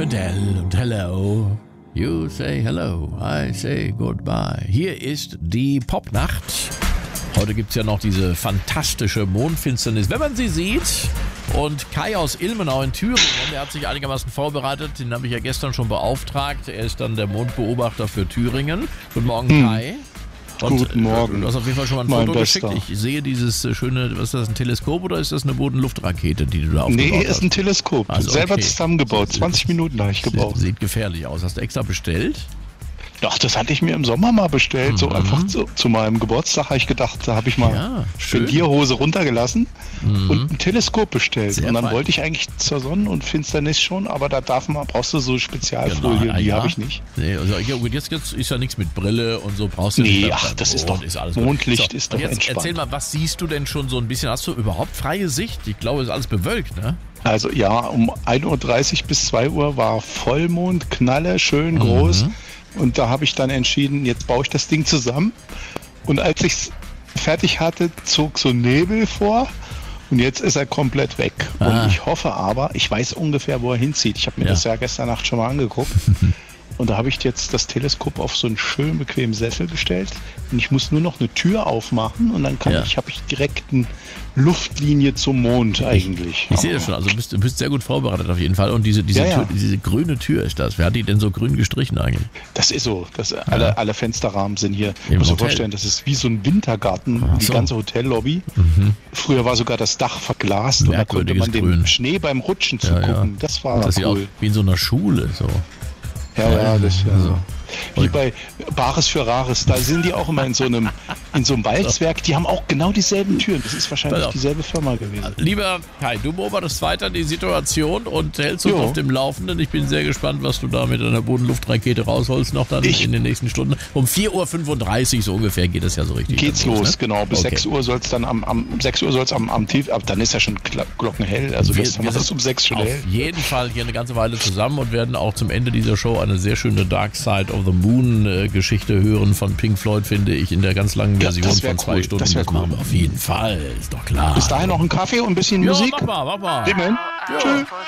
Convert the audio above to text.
und L und Hello. You say hello, I say goodbye. Hier ist die Popnacht. Heute gibt es ja noch diese fantastische Mondfinsternis, wenn man sie sieht. Und Kai aus Ilmenau in Thüringen, der hat sich einigermaßen vorbereitet. Den habe ich ja gestern schon beauftragt. Er ist dann der Mondbeobachter für Thüringen. Guten Morgen, Kai. Und Guten Morgen. Du hast auf jeden Fall schon mal ein Foto geschickt. Ich sehe dieses schöne, was ist das, ein Teleskop oder ist das eine Bodenluftrakete, die du da aufgebaut hast? Nee, ist ein Teleskop. Also, selber zusammengebaut. 20 Minuten habe ich gebraucht. Sieht gefährlich aus. Hast du extra bestellt? Doch, das hatte ich mir im Sommer mal bestellt. So einfach zu meinem Geburtstag habe ich gedacht, da habe ich mal Spendierhose runtergelassen und ein Teleskop bestellt. Sehr und dann fein. wollte ich eigentlich zur Sonnen- und Finsternis schon, aber da brauchst du so Spezialfolie, die habe ich nicht. Nee, also jetzt ist ja nichts mit Brille und so brauchst du nicht. Nee, ach, das ist doch, alles Mondlicht so, ist doch jetzt entspannt. Erzähl mal, was siehst du denn schon so ein bisschen? Hast du überhaupt freie Sicht? Ich glaube, es ist alles bewölkt, ne? Also ja, um 1.30 Uhr bis 2 Uhr war Vollmond, Knalle, schön groß. Und da habe ich dann entschieden, jetzt baue ich das Ding zusammen. Und als ich es fertig hatte, zog so Nebel vor. Und jetzt ist er komplett weg. Und ich hoffe aber, ich weiß ungefähr, wo er hinzieht. Ich habe mir das ja gestern Nacht schon mal angeguckt. Und da habe ich jetzt das Teleskop auf so einen schönen bequemen Sessel gestellt. Und ich muss nur noch eine Tür aufmachen und dann habe ich direkt eine Luftlinie zum Mond eigentlich. Ich sehe das schon, also du bist sehr gut vorbereitet auf jeden Fall. Und diese grüne Tür ist das. Wer hat die denn so grün gestrichen eigentlich? Das ist so. Alle Fensterrahmen sind hier. Ich muss mir vorstellen, das ist wie so ein Wintergarten, die ganze Hotellobby. Früher war sogar das Dach verglast und da konnte man dem Schnee beim Rutschen zugucken. Das war das cool. sieht aus wie in so einer Schule. So. Ja, das ist ja so. Wie bei Bares für Rares, da sind die auch immer in so einem Walzwerk, die haben auch genau dieselben Türen. Das ist wahrscheinlich dieselbe Firma gewesen. Lieber Kai, du beobachtest weiter die Situation und hältst uns auf dem Laufenden. Ich bin sehr gespannt, was du da mit einer Bodenluftrakete rausholst noch dann in den nächsten Stunden. Um 4.35 Uhr so ungefähr geht es ja so richtig. Geht's los, genau. Bis 6 Uhr soll es dann am 6 Uhr soll es am Tief, aber dann ist ja schon glockenhell. Also gestern war das um 6 schon hell. Auf jeden Fall hier eine ganze Weile zusammen und werden auch zum Ende dieser Show eine sehr schöne Dark Side of the Moon Geschichte hören von Pink Floyd, finde ich, in der ganz langen Version von 2 Stunden. Das machen wir auf jeden Fall, ist doch klar. Bis dahin noch einen Kaffee und ein bisschen Musik. Mach mal. Tschüss.